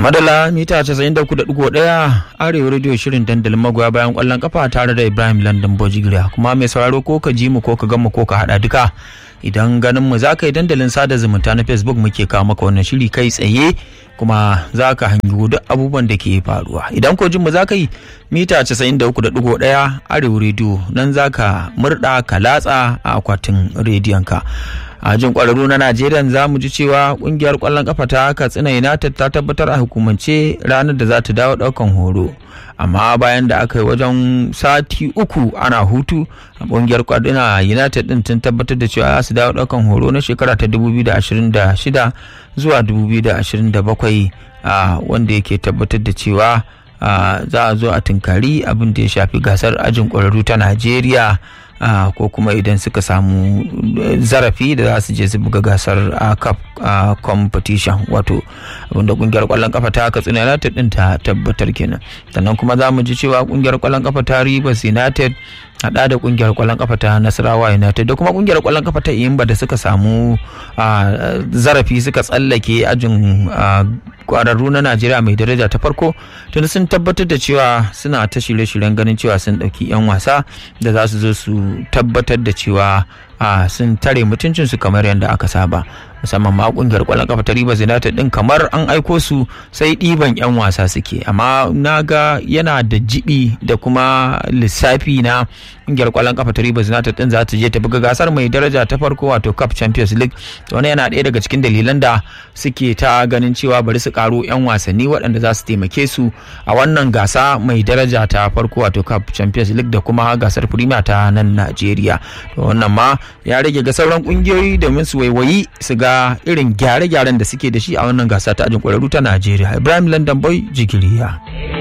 madala mita 93.1 arewa radio shirin dandalin magoya bayan kwallon kafa tare da Ibrahim London Bojigira. Kuma mai sauraro ko ka ji mu ko ka gan mu ko ka hada duka, idan ganin mu zaka yi dandalin sada zumunta na Facebook muke kawo maka wannan shiri kai tsaye, kuma zaka hangi duk abubuwan da ke faruwa. Idan ko jin mu zaka yi mita 93.1 arewa radio, nan zaka murda ka latsa a akwatin rediyon ka. A jin kwararru na Najeriya za mu ji cewa kungiyar kwallon kafa ta Katsina United ta tabbatar a hukumance ranar da za ta dawo daukan horo, amma bayan da aka yi wajen sati 3 ana hutu, kungiyar kwallon United din tun tabbatar da cewa za su dawo daukan horo na shekara ta 2026 zuwa 2027, wanda yake tabbatar da cewa za a zo a tunkari abin da ya shafi gasar ajin kwararru ta Najeriya, ko kuma idan suka samu zarafi da za su je su buga gasar cup competition, wato abinda kungiyar kwallon kafa ta Katsina United din ta tabbatar kenan. Sannan kuma za mu ji cewa kungiyar kwallon kafa ta Rivers United hada da kungiyar kwallon kafa ta Nasarawa United da kuma kungiyar kwallon kafa ta Imba da suka samu zarafi suka tsallake ajin kwararru na Najeriya mai daraja ta farko, tun sun tabbatar da cewa suna ta shirye-shiryen ganin cewa sun dauki 'yan wasa da za su zo su tabbatar da cewa sun tare mutuncinsu kamar yadda aka saba. Musamman ma kungiyar kwallon kafa ta Rivers United din kamar an aiko su sai ɗiban 'yan wasa suke, amma naga yana da jibi da kuma lissafi na kungiyar kwallon kafa ta Rivers United din za ta je ta buga gasar mai daraja ta farko, wato Cup Champions League. Wannan yana ɗaya daga cikin dalilan da suke ta ganin cewa bari su karo 'yan wasanni waɗanda za su taimake su a wannan gasa mai daraja ta farko, wato Cup Champions League da kuma gasar Premier ta nan Najeriya. To wannan ma ya rage ga sauran kungiyoyi domin su waiwayi su ga irin gyare-gyaren da suke da shi a wannan gasa ta ajin kwararru ta Najeriya. Ibrahim London Boy Jigiriya.